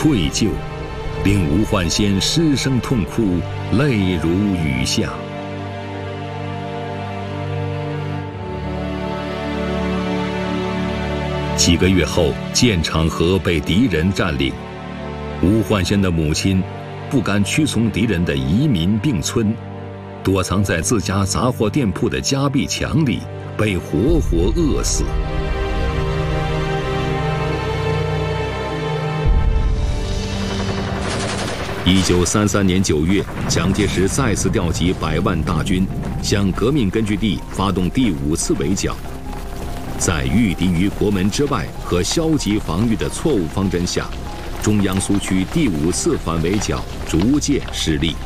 愧疚，令吴焕先失声痛哭，泪如雨下。几个月后，建厂河被敌人占领，吴焕先的母亲不甘屈从敌人的移民并村，躲藏在自家杂货店铺的夹壁墙里，被活活饿死。1933年9月，蒋介石再次调集100万大军，向革命根据地发动第5次围剿。在御敌于国门之外和消极防御的错误方针下，中央苏区第5次反围剿逐渐失利。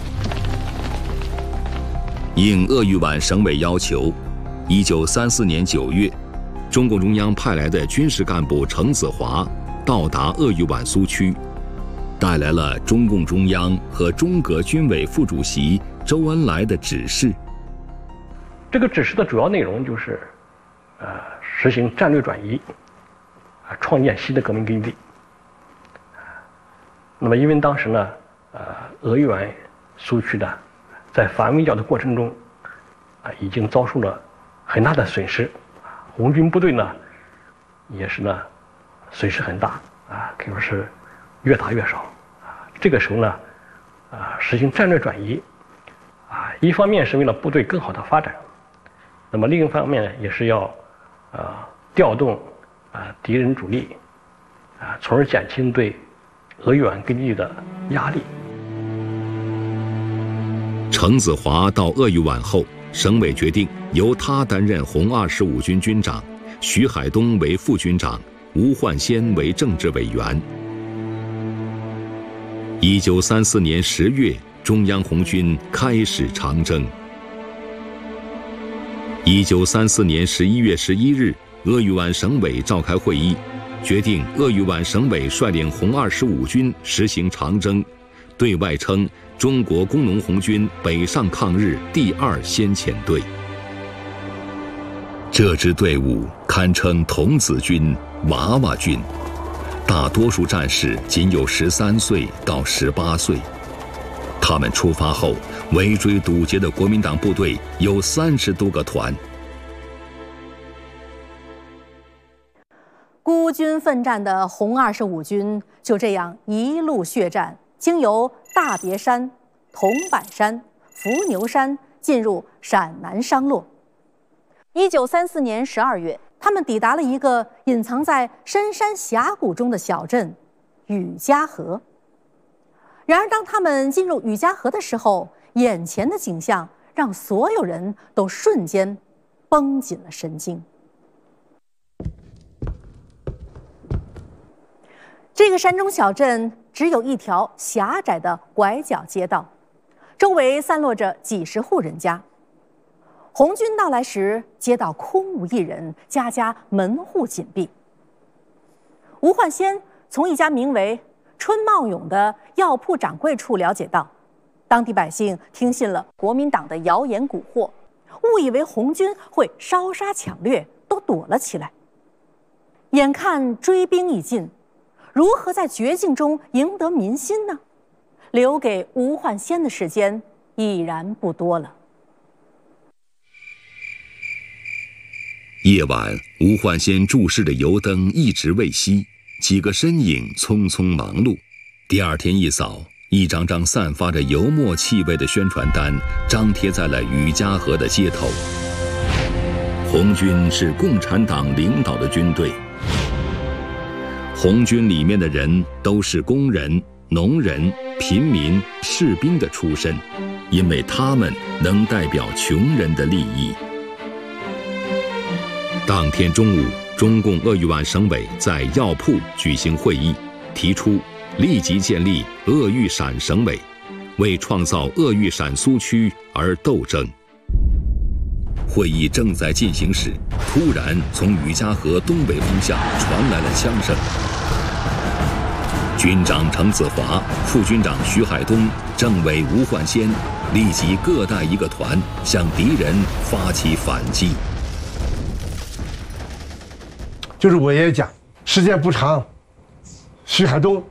应鄂豫皖省委要求，1934年9月，中共中央派来的军事干部程子华到达鄂豫皖苏区，带来了中共中央和中革军委副主席周恩来的指示。 这个指示的主要内容就是，实行战略转移，创建新的革命根据地。那么，因为当时呢，鄂豫皖苏区的在反围剿的过程中，已经遭受了很大的损失，红军部队呢，也是呢，损失很大，可以说是越打越少。这个时候呢，实行战略转移，一方面是为了部队更好的发展，那么另一方面呢，也是要调动敌人主力，从而减轻对鄂豫皖根据地的压力。 程子华到鄂豫皖后，省委决定由他担任红25军军长，徐海东为副军长，吴焕先为政治委员。1934年10月，中央红军开始长征。1934年11月11日，鄂豫皖省委召开会议，决定鄂豫皖省委率领红25军实行长征，对外称中国工农红军北上抗日第2先遣队。这支队伍堪称童子军、娃娃军，大多数战士仅有13岁到18岁。他们出发后，围追堵截的国民党部队有30多个团。 孤军奋战的红25军就这样一路血战，经由大别山、桐柏山、伏牛山，进入陕南商洛。1934年12月，他们抵达了一个隐藏在深山峡谷中的小镇雨家河。然而，当他们进入雨家河的时候，眼前的景象让所有人都瞬间绷紧了神经。这个山中小镇只有一条狭窄的拐角街道，周围散落着几十户人家。红军到来时，街道空无一人，家家门户紧闭。吴焕先从一家名为春茂永的药铺掌柜处了解到，当地百姓听信了国民党的谣言蛊惑，误以为红军会烧杀抢掠，都躲了起来。眼看追兵已近，如何在绝境中赢得民心呢？留给吴焕先的时间已然不多了。 夜晚，吴焕先注视的油灯一直未熄，几个身影匆匆忙碌。第二天一早，一张张散发着油墨气味的宣传单张贴在了雨家河的街头。红军是共产党领导的军队，红军里面的人都是工人、农人、贫民、士兵的出身，因为他们能代表穷人的利益。当天中午，中共鄂豫皖省委在药铺举行会议，提出立即建立鄂豫陕省委，为创造鄂豫陕苏区而斗争。会议正在进行时，突然从雨家河东北方向传来了枪声。军长程子华、副军长徐海东、政委吴焕先立即各带一个团，向敌人发起反击。 就是我也讲，时间不长，徐海东